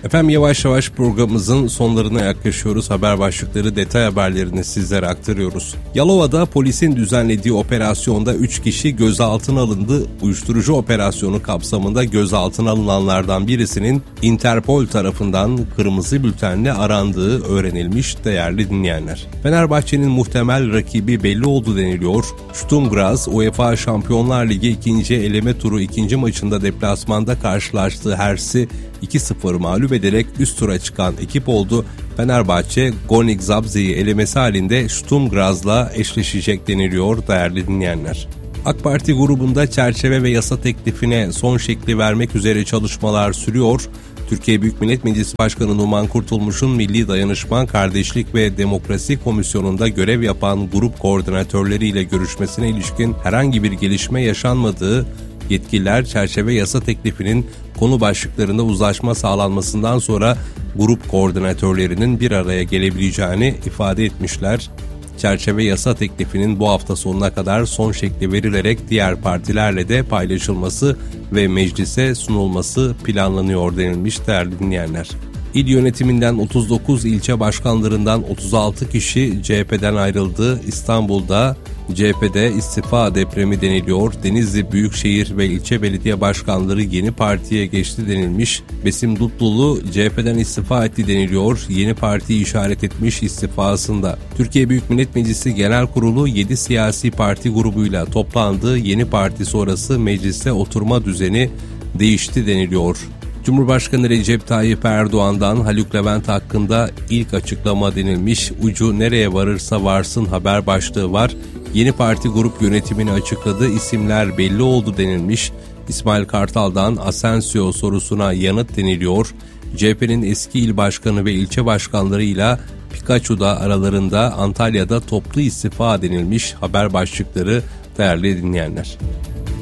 Efendim yavaş yavaş programımızın sonlarına yaklaşıyoruz. Haber başlıkları, detay haberlerini sizlere aktarıyoruz. Yalova'da polisin düzenlediği operasyonda 3 kişi gözaltına alındı. Uyuşturucu operasyonu kapsamında gözaltına alınanlardan birisinin Interpol tarafından kırmızı bültenle arandığı öğrenilmiş değerli dinleyenler. Fenerbahçe'nin muhtemel rakibi belli oldu deniliyor. Sturm Graz, UEFA Şampiyonlar Ligi 2. eleme turu 2. maçında deplasmanda karşılaştığı Hers'i 2-0 mağlup ederek üst tura çıkan ekip oldu. Fenerbahçe, Gornik Zabrze'yi elemesi halinde Sturm Graz'la eşleşecek deniliyor değerli dinleyenler. AK Parti grubunda çerçeve ve yasa teklifine son şekli vermek üzere çalışmalar sürüyor. Türkiye Büyük Millet Meclisi Başkanı Numan Kurtulmuş'un Milli Dayanışma, Kardeşlik ve Demokrasi Komisyonu'nda görev yapan grup koordinatörleriyle görüşmesine ilişkin herhangi bir gelişme yaşanmadığı, yetkililer çerçeve yasa teklifinin konu başlıklarında uzlaşma sağlanmasından sonra grup koordinatörlerinin bir araya gelebileceğini ifade etmişler. Çerçeve yasa teklifinin bu hafta sonuna kadar son şekli verilerek diğer partilerle de paylaşılması ve meclise sunulması planlanıyor denilmiş değerli dinleyenler. İl yönetiminden 39 ilçe başkanlarından 36 kişi CHP'den ayrıldı. İstanbul'da CHP'de istifa depremi deniliyor. Denizli Büyükşehir ve ilçe belediye başkanları yeni partiye geçti denilmiş. Besim Dutlulu CHP'den istifa etti deniliyor. Yeni partiyi işaret etmiş istifasında. Türkiye Büyük Millet Meclisi Genel Kurulu 7 siyasi parti grubuyla toplandı. Yeni parti sonrası mecliste oturma düzeni değişti deniliyor. Cumhurbaşkanı Recep Tayyip Erdoğan'dan Haluk Levent hakkında ilk açıklama denilmiş. Ucu nereye varırsa varsın haber başlığı var. Yeni parti grup yönetimini açıkladı. İsimler belli oldu denilmiş. İsmail Kartal'dan Asensio sorusuna yanıt deniliyor. CHP'nin eski il başkanı ve ilçe başkanlarıyla Pikachu'da aralarında Antalya'da toplu istifa denilmiş. Haber başlıkları değerli dinleyenler.